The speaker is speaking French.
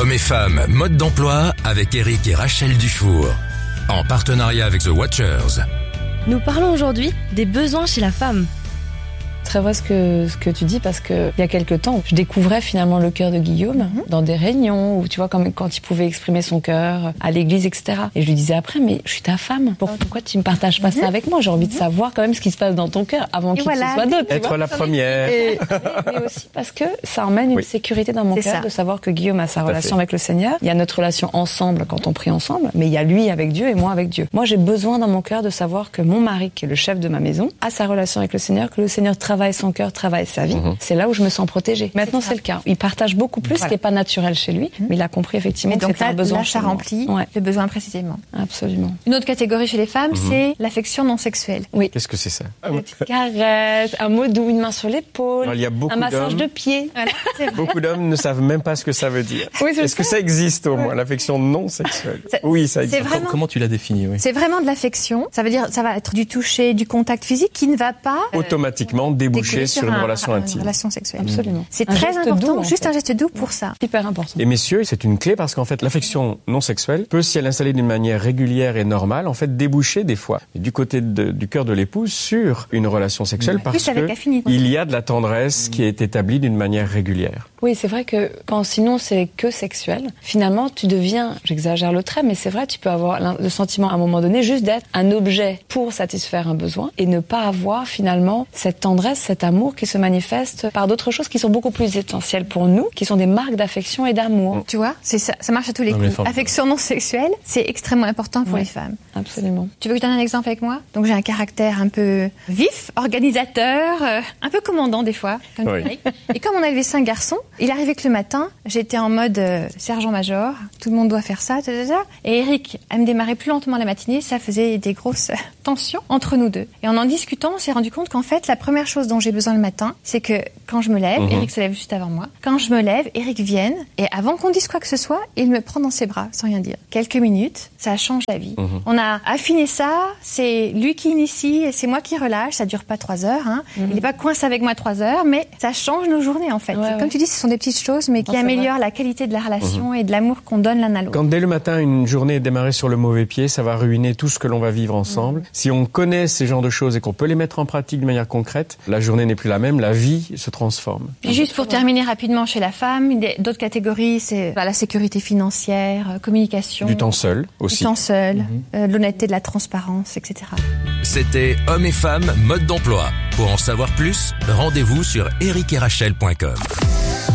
Hommes et femmes, mode d'emploi avec Eric et Rachel Dufour. En partenariat avec The Watchers. Nous parlons aujourd'hui des besoins chez la femme. Très vrai ce que tu dis, parce que il y a quelque temps, je découvrais finalement le cœur de Guillaume dans des réunions où tu vois comme quand il pouvait exprimer son cœur à l'église, etc. Et je lui disais après, mais je suis ta femme. Pourquoi tu me partages pas ça avec moi? J'ai envie de savoir quand même ce qui se passe dans ton cœur avant qu'il se soit d'autres. Être la première. Mais aussi parce que ça emmène une sécurité dans mon cœur de savoir que Guillaume a sa relation avec le Seigneur. Il y a notre relation ensemble quand on prie ensemble, mais il y a lui avec Dieu et moi avec Dieu. Moi, j'ai besoin dans mon cœur de savoir que mon mari, qui est le chef de ma maison, a sa relation avec le Seigneur, que le Seigneur travaille son cœur, travaille sa vie. C'est là où je me sens protégée. Maintenant, c'est le cas. Il partage beaucoup plus, ce qui n'est pas naturel chez lui, mais il a compris effectivement que c'était un besoin. Là, ça remplit le besoin précisément. Absolument. Une autre catégorie chez les femmes, c'est l'affection non sexuelle. Oui. Qu'est-ce que c'est ça? Une petite caresse, un mot doux, une main sur l'épaule, un massage de pied. Voilà, beaucoup d'hommes ne savent même pas ce que ça veut dire. Oui, est-ce que ça existe au moins, l'affection non sexuelle? Oui, ça existe. Vraiment, comment tu l'as défini? C'est vraiment de l'affection. Ça veut dire, ça va être du toucher, du contact physique qui ne va pas automatiquement déboucher sur une relation intime. Une relation sexuelle. Absolument. C'est très important, juste un geste doux pour ça. Hyper important. Et messieurs, c'est une clé parce qu'en fait, l'affection non sexuelle peut, si elle est installée d'une manière régulière et normale, en fait, déboucher des fois du côté du cœur de l'épouse sur une relation sexuelle parce que il y a de la tendresse qui est établie d'une manière régulière. Oui, c'est vrai que quand sinon c'est que sexuel, finalement tu deviens, j'exagère le trait, mais c'est vrai, tu peux avoir le sentiment à un moment donné juste d'être un objet pour satisfaire un besoin et ne pas avoir finalement cette tendresse, cet amour qui se manifeste par d'autres choses qui sont beaucoup plus essentielles pour nous, qui sont des marques d'affection et d'amour. Tu vois, c'est ça marche à tous les coups. Affection non sexuelle, c'est extrêmement important pour les femmes. Absolument. Tu veux que je donne un exemple avec moi? Donc j'ai un caractère un peu vif, organisateur, un peu commandant des fois, comme Eric. Et comme on avait 5 garçons, il arrivait que le matin, j'étais en mode sergent-major, tout le monde doit faire ça, et Eric, elle me démarrait plus lentement la matinée, ça faisait des grosses tensions entre nous deux. Et en discutant, on s'est rendu compte qu'en fait, la première chose dont j'ai besoin le matin, c'est que quand je me lève, Eric se lève juste avant moi, quand je me lève, Eric vienne, et avant qu'on dise quoi que ce soit, il me prend dans ses bras, sans rien dire. Quelques minutes, ça change la vie. On a affiné ça, c'est lui qui initie, et c'est moi qui relâche, ça dure pas 3 heures, Il n'est pas coincé avec moi 3 heures, mais ça change nos journées, en fait. Comme tu dis, ce sont des petites choses, mais qui améliorent la qualité de la relation et de l'amour qu'on donne l'un à l'autre. Quand dès le matin, une journée est démarrée sur le mauvais pied, ça va ruiner tout ce que l'on va vivre ensemble. Si on connaît ces genres de choses et qu'on peut les mettre en pratique de manière concrète, la journée n'est plus la même, la vie se transforme. Puis juste pour terminer rapidement chez la femme, d'autres catégories, c'est la sécurité financière, communication. Du temps seul aussi. Du temps seul, l'honnêteté, de la transparence, etc. C'était Hommes et femmes, mode d'emploi. Pour en savoir plus, rendez-vous sur ericetrachel.com.